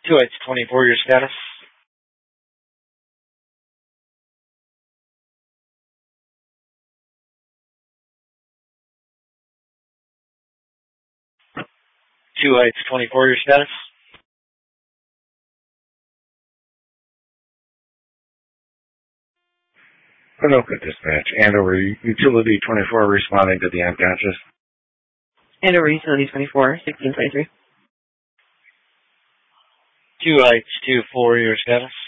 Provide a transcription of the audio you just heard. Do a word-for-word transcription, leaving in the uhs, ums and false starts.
Two Heights twenty-four, your status. Two Heights twenty-four, your status. Anoka Dispatch, Andover Utility twenty-four responding to the unconscious. Andover Utility twenty-four, sixteen twenty-three. Two Heights two four, your status.